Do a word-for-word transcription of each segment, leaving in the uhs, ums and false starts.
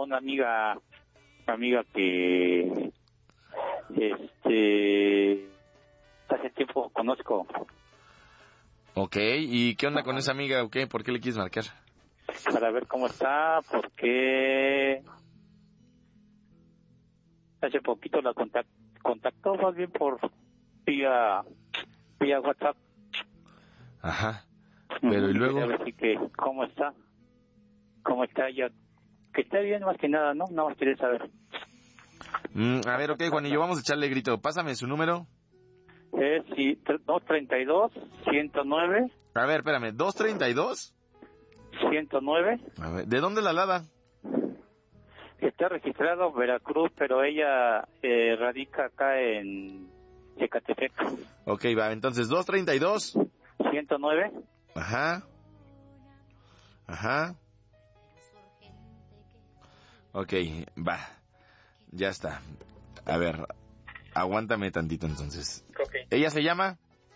una amiga, amiga que, este, hace tiempo conozco. Ok, ¿y qué onda con esa amiga o qué? ¿Por qué le quieres marcar? Para ver cómo está, porque hace poquito la contact, contactó más bien por vía, vía WhatsApp. Ajá, pero ¿y luego? A ver si que, ¿cómo está? ¿Cómo está ella? Que esté bien más que nada, ¿no? Nada más quería saber. Mm, a ver, ok, Juanillo, vamos a echarle grito. Pásame su número. Es sí, dos treinta y dos, ciento nueve. A ver, espérame, ¿dos treinta y dos? ciento nueve. A ver, ¿de dónde la lada? Está registrado Veracruz, pero ella eh, radica acá en Ecatepec. Ok, va, entonces, dos treinta y dos. ciento nueve. Ajá. Ajá. Ok, va. Ya está. A ver, aguántame tantito entonces. Okay. ¿Ella se llama?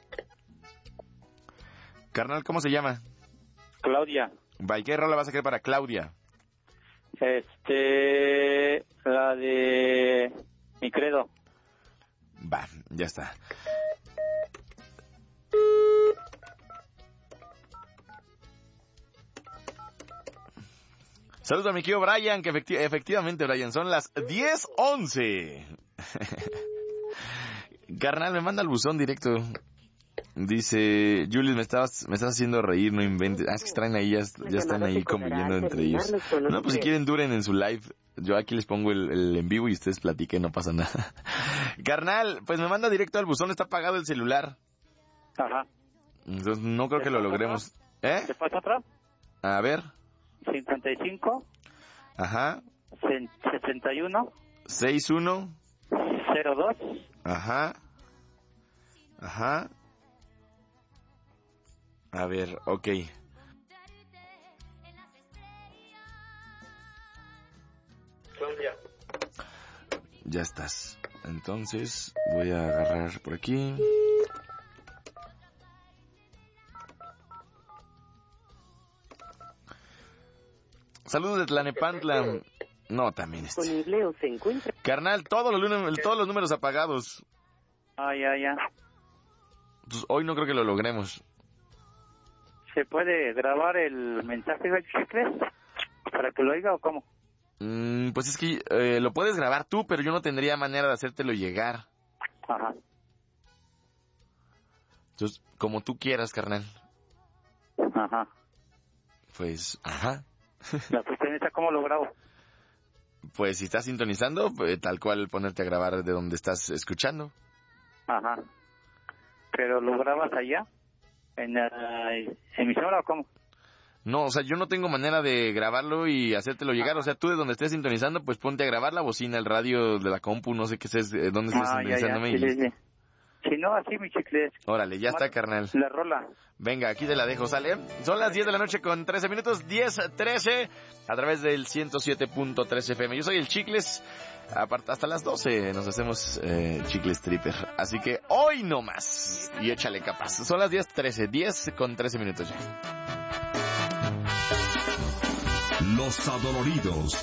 Carnal, ¿cómo se llama? Claudia. Va, ¿y qué rola vas a querer para Claudia? Este, la de Mi Credo. Va, ya está. Saludos a mi tío Brian, que efecti- efectivamente, Brian, son las diez once. Carnal, me manda el buzón directo. Dice, Julius, me estabas, me estás haciendo reír, no inventes. Ah, es que están ahí, ya, ya están ahí conviviendo entre ellos. No, pues si quieren duren en su live. Yo aquí les pongo el, el en vivo y ustedes platiquen, no pasa nada. Carnal, pues me manda directo al buzón, está apagado el celular. Ajá. Entonces no creo que lo logremos. ¿Eh? ¿Te pasa otra? A ver. cincuenta y cinco. Ajá. sesenta y uno. sesenta y uno. cero dos. Ajá. Ajá. A ver, ok. Claudia. Ya estás. Entonces, voy a agarrar por aquí. Saludos de Tlanepantla. No, también este. Disponible o se encuentra. Carnal, todos los, números, todos los números apagados. Ah, ya, ya. Pues hoy no creo que lo logremos. ¿Se puede grabar el mensaje del chicle para que lo oiga o cómo? Mm, pues es que eh, lo puedes grabar tú, pero yo no tendría manera de hacértelo llegar. Ajá. Entonces, como tú quieras, carnal. Ajá. Pues, ajá. La cuestión ¿cómo lo grabo? Pues si estás sintonizando, pues, tal cual ponerte a grabar de donde estás escuchando. Ajá. ¿Pero lo grabas allá? ¿En la emisora o cómo? No, o sea, yo no tengo manera de grabarlo y hacértelo llegar. O sea, tú de donde estés sintonizando, pues ponte a grabar la bocina, el radio de la compu, no sé qué es, eh, dónde estés ah, sintonizándome. Ya, ya. Sí, y sí, sí. Si no, así mi chicle. Órale, ya está, carnal. La rola. Venga, aquí te la dejo, ¿sale? Son las diez de la noche con trece minutos, diez trece, a través del ciento siete punto tres F M. Yo soy el Chicles, aparte hasta las doce nos hacemos eh, Chicles Tripper. Así que hoy no más, y échale capaz. Son las diez trece, diez con trece minutos ya. Los Adoloridos.